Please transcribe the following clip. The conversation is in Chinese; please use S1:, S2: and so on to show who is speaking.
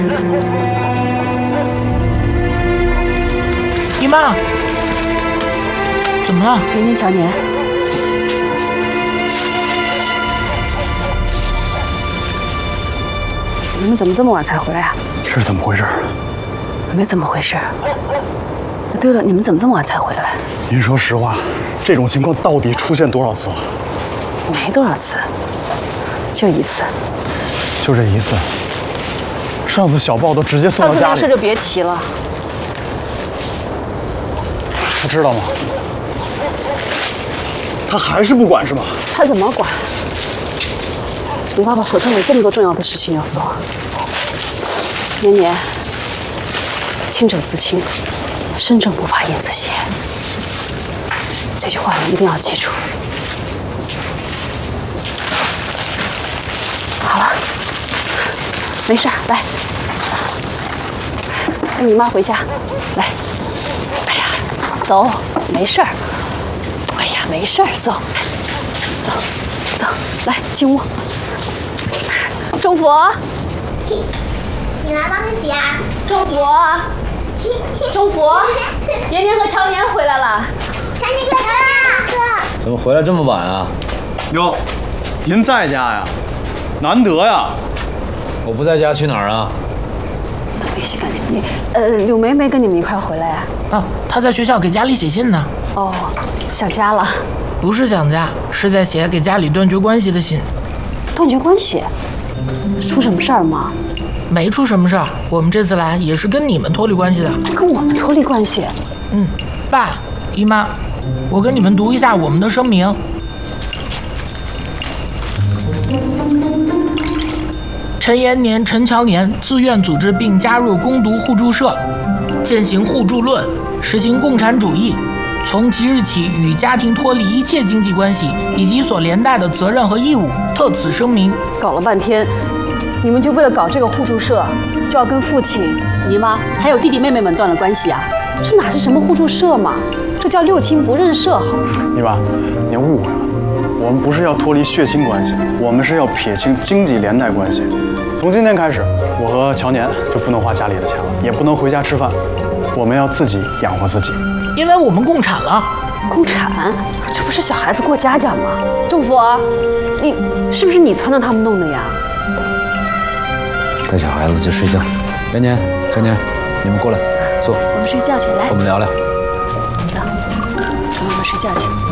S1: 姨妈，怎么了？
S2: 年年、乔年，你们怎么这么晚才回来啊？
S3: 是怎么回事？
S2: 没怎么回事。对了，你们怎么这么晚才回来？
S3: 您说实话，这种情况到底出现多少次了？
S2: 没多少次，就一次。
S3: 就这一次。上次小豹都直接送到家里。
S2: 上次那事就别提了。
S3: 他知道吗？他还是不管是吗？
S2: 他怎么管？你爸爸手上有这么多重要的事情要做。年年，清者自清，身正不怕影子斜。这句话你一定要记住。好了，没事，来，跟你妈回家，来。哎呀，走，没事儿。哎呀，没事儿，走，走，走，来进屋。钟福，
S4: 你来帮个洗啊？
S2: 钟福，钟福，年年和乔年回来了。
S4: 强尼哥哥，
S5: 怎么回来这么晚啊？
S3: 哟，您在家呀？难得呀！
S5: 我不在家去哪儿啊？
S2: 没事，柳梅没跟你们一块回来啊？
S1: 啊，她在学校给家里写信呢。
S2: 哦，想家了？
S1: 不是想家，是在写给家里断绝关系的信。
S2: 断绝关系？出什么事儿吗？
S1: 没出什么事儿，我们这次来也是跟你们脱离关系的。
S2: 跟我们脱离关系？
S1: 爸，姨妈，我跟你们读一下我们的声明。陈延年、陈乔年自愿组织并加入攻读互助社，践行互助论，实行共产主义。从即日起，与家庭脱离一切经济关系以及所连带的责任和义务，特此声明。
S2: 搞了半天，你们就为了搞这个互助社，就要跟父亲、姨妈还有弟弟妹妹们断了关系啊？这哪是什么互助社嘛？这叫六亲不认社，好吗？
S3: 你爸，您误会了，我们不是要脱离血亲关系，我们是要撇清经济连带关系。从今天开始，我和乔年就不能花家里的钱了，也不能回家吃饭，我们要自己养活自己。
S1: 因为我们共产了。
S2: 共产？这不是小孩子过家家吗？仲福，你是不是你撺掇他们弄的呀？
S5: 带小孩子就睡觉。年年、乔年，你们过来坐，
S2: 我们睡觉去，来，
S5: 我们聊聊。
S2: 等，跟妈妈睡觉去。